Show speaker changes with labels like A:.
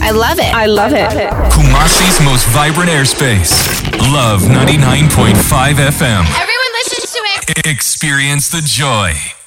A: I love it.
B: I love it.
C: Kumasi's most vibrant airspace. Love 99.5 FM.
A: Everyone listens to it.
C: Experience the joy.